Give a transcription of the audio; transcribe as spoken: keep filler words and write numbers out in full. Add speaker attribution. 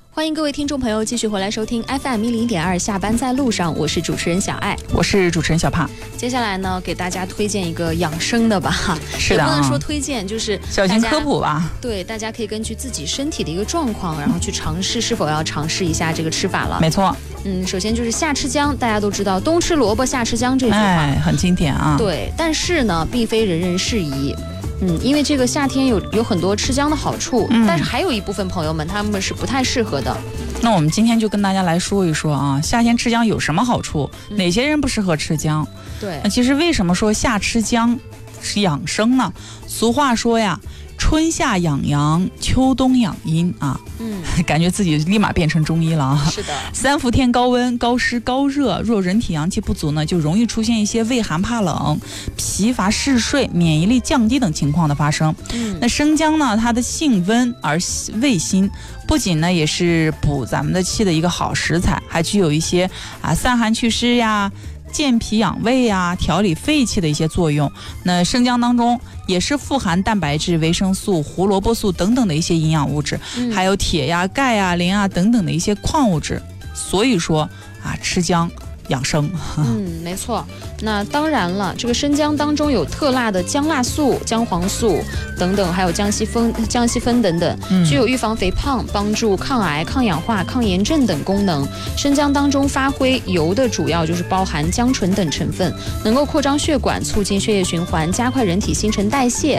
Speaker 1: 欢迎各位听众朋友继续回来收听 F M 一零点二下班在路上，我是主持人小爱，
Speaker 2: 我是主持人小胖。
Speaker 1: 接下来呢，给大家推荐一个养生的吧，
Speaker 2: 是的、啊，
Speaker 1: 也不能说推荐，就是
Speaker 2: 小型科普吧。
Speaker 1: 对，大家可以根据自己身体的一个状况，然后去尝试是否要尝试一下这个吃法了。
Speaker 2: 没错。
Speaker 1: 嗯，首先就是夏吃姜，大家都知道冬吃萝卜夏吃姜这句话，
Speaker 2: 哎，很经典啊。
Speaker 1: 对，但是呢，并非人人适宜。嗯，因为这个夏天有有很多吃姜的好处、嗯，但是还有一部分朋友们他们是不太适合的。
Speaker 2: 那我们今天就跟大家来说一说啊，夏天吃姜有什么好处？嗯、哪些人不适合吃姜？
Speaker 1: 对，
Speaker 2: 那其实为什么说夏吃姜是养生呢？俗话说呀，春夏养阳，秋冬养阴啊。嗯，感觉自己立马变成中医了啊。
Speaker 1: 是的，
Speaker 2: 三伏天高温、高湿、高热，若人体阳气不足呢，就容易出现一些畏寒怕冷、疲乏嗜睡、免疫力降低等情况的发生。嗯，那生姜呢，它的性温而味辛，不仅呢也是补咱们的气的一个好食材，还具有一些啊散寒祛湿呀、健脾养胃呀、调理肺气的一些作用。那生姜当中也是富含蛋白质、维生素、胡萝卜素等等的一些营养物质、嗯、还有铁呀、钙呀、磷啊等等的一些矿物质。所以说啊，吃姜养生。
Speaker 1: 嗯，没错。那当然了，这个生姜当中有特辣的姜辣素、姜黄素等等，还有姜烯酚、姜烯酚等等，嗯、具有预防肥胖、帮助抗癌、抗氧化、抗炎症等功能。生姜当中发挥油的主要就是包含姜醇等成分，能够扩张血管，促进血液循环，加快人体新陈代谢。